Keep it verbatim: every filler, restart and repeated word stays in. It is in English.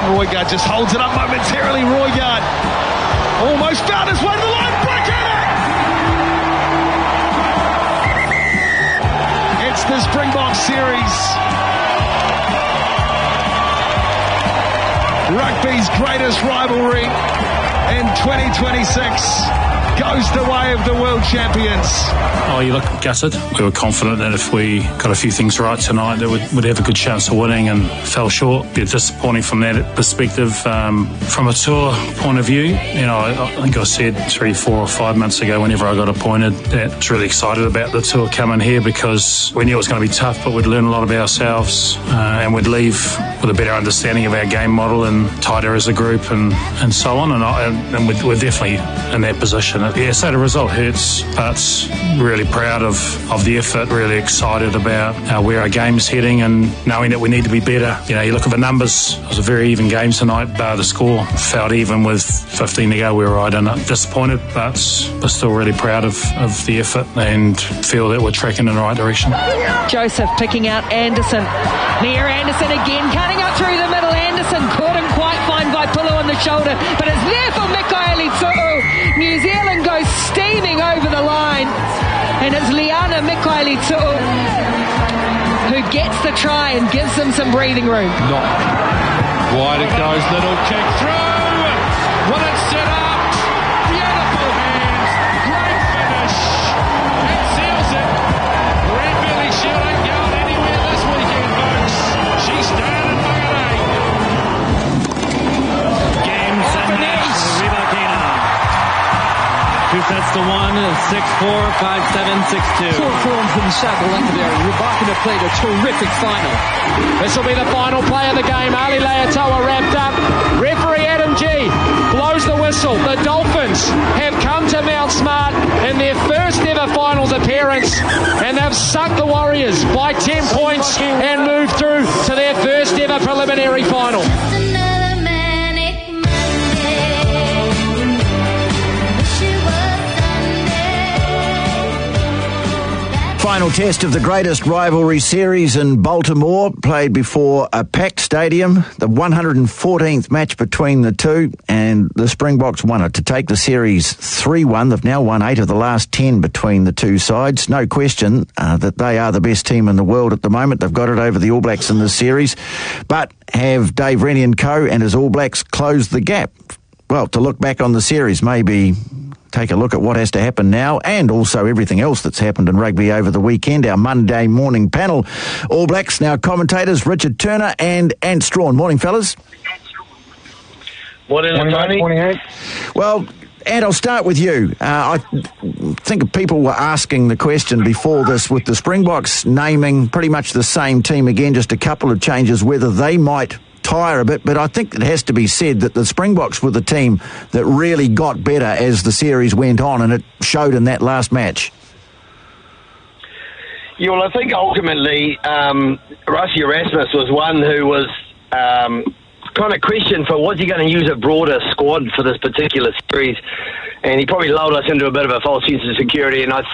Roigard just holds it up momentarily. Roigard almost found his way to the line. It's the Springboks series. Rugby's greatest rivalry in twenty twenty-six goes the way of the world champions. Oh, you look gutted. We were confident that if we got a few things right tonight, that we'd, we'd have a good chance of winning, and fell short. Bit disappointing from that perspective. Um, from a tour point of view, you know, I, I think I said three, four or five months ago, whenever I got appointed, that I was really excited about the tour coming here, because we knew it was going to be tough, but we'd learn a lot about ourselves, uh, and we'd leave with a better understanding of our game model and tighter as a group, and, and so on. And, I, and we're, we're definitely in that position. Yeah, so the result hurts, but really proud of, of the effort, really excited about uh, where our game's heading, and knowing that we need to be better. You know, you look at the numbers, it was a very even game tonight, bar the score. Felt even with fifteen to go. We were right in it. Disappointed, but, but still really proud of, of the effort, and feel that we're tracking in the right direction. Joseph picking out Anderson. Near Anderson again, cutting up through the middle. Anderson couldn't quite find Vaipulu on the shoulder, but it's there for Mikaeli Tu'u. New Zealand goes steaming over the line, and it's Liana Mikaeli Tu'u who gets the try and gives them some breathing room. Not wide it goes, little kick through. What it set up. Beautiful hands. Great finish. It seals it. Red Billy Shield ain't going anywhere this weekend, folks. She's started Monday. Game set match. Ribakina. Two sets to one, six four, five seven, six two. Poor form from Shaka Lankaveri. Ribakina played a terrific final. This will be the final play of the game. Ali Leatoa wrapped up. Referee Adam G blows the whistle. The Dolphins have come to Mount Smart in their first ever finals appearance, and they've sucked the Warriors by ten points and moved through to their first ever preliminary final. Final test of the greatest rivalry series in Baltimore, played before a packed stadium, the one hundred fourteenth match between the two, and the Springboks won it to take the series three one. They've now won eight of the last ten between the two sides. No question uh, that they are the best team in the world at the moment. They've got it over the All Blacks in this series. But have Dave Rennie and co and his All Blacks closed the gap? Well, to look back on the series, maybe take a look at what has to happen now, and also everything else that's happened in rugby over the weekend. Our Monday morning panel, All Blacks, now commentators Richard Turner and Ant Strawn. Morning, fellas. Morning, Tony. Morning, Ant. Well, Ant, I'll start with you. Uh, I think people were asking the question before this, with the Springboks naming pretty much the same team again, just a couple of changes, whether they might tire a bit, but I think it has to be said that the Springboks were the team that really got better as the series went on, and it showed in that last match. Yeah, well, I think ultimately um, Rassie Erasmus was one who was um, kind of questioned for, was he going to use a broader squad for this particular series, and he probably lulled us into a bit of a false sense of security, and I